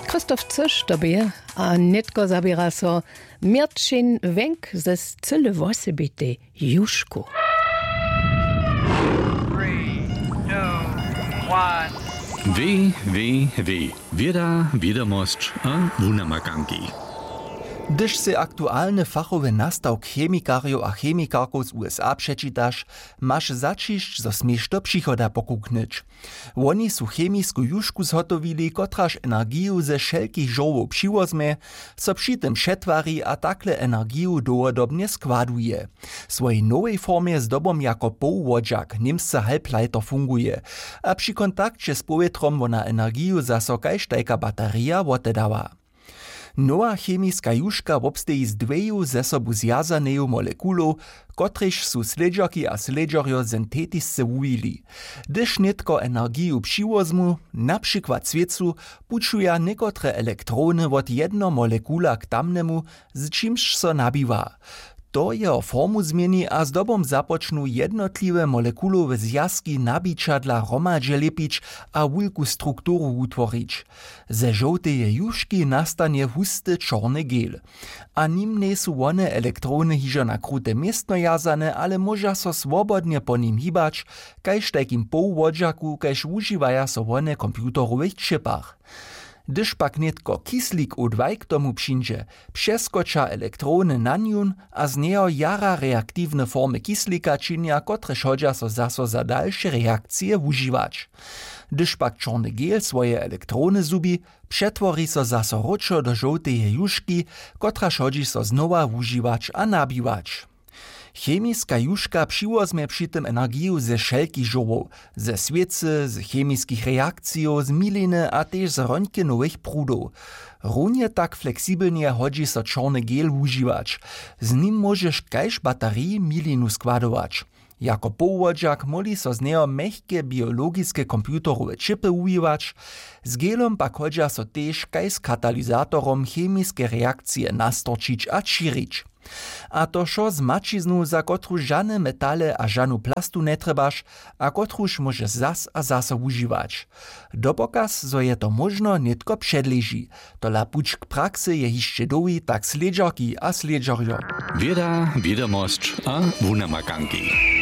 Christoph Zisch dabei, a netko zabiera so Mirčin Wenk ze Cyle Wosebite Juszku. 3, 2, 1. Wieda, wiadomość a wunamaganki. Gdyż se aktualny fachowy nastawk chemikariów a chemikarków z USA przeczytasz, masz zaczyść, zo smiesz do przychoda pokuknyć. Oni su chemisku juszku zhotowili, kotraż energiju ze wszelkich żołów przywozme, so przy tym przetwari a takle energiju długodobnie składuje. W swojej nowej formie z dobom jako połwodziak niemsce halbleiter funguje, a przy kontakcie z powietrem ona energiju zaso kajsztajka bateria wotedała. Nowa chemiska juszka wobsteji z dweju ze sobu zjazaneju molekulów, kotrež su sledžarki a sledžarjo syntetisce wujili. Gdyż netko energiju přivozmu, na przykład sviecu, pučuja nekotre elektrony od jedno molekula k tamnemu, z čimž so nabiwa. To jeho formu zmieni a zdobom započnu jednotliwe molekulowe zjazki nabičadla hromadźe lepić a wulku strukturu utworić. Ze żołteje juszki nastanie husty czarny gel. A nim nie su one elektrony hižo na krute miestno jazane, ale moža so swobodnie po nim hibać, kajž takim połwodziaku, kajž užiwaja so one komputerowych čipach. Gdyż pak netko kislik U2 k tomu přińdzie, přeskoča elektrony na njun a z neho jara reaktywne formy kislika činia, kotrež hodźa so zaso za dalsze reakcje užiwać. Gdyż pak czarny gel swoje elektrony zubi, przetwori so zaso ročo do żołteje juszki, kotraž hodzi so znowa užiwać a nabiwać. Chemiska juszka přivozme przy tym energiju ze wszelkich żołów, ze sviecy, z chemiskich reakcjów, z miliny a też z röntgenowych prudów. Równie tak fleksibelnie hodzi so czarny gel używać. Z nim możesz kajż baterii milinu składować. Jako połwodziak moli so z neho mehkie biologiske komputerowe čipy używać. Z gelom pak hodźa so też kaj z katalizatorom chemiske reakcje nastorčić a širić. A to šo z mačiznu, za kotru žane metale a žanu plastu netrebaš, a kotruž môže zas a zasa užiwać. Dopokaz, zo je to možno, netko předleží. Tola puč k praxe je hišće dowi tak sledžarki a sledžarjo. Wieda, wiadomość a wunamaganki.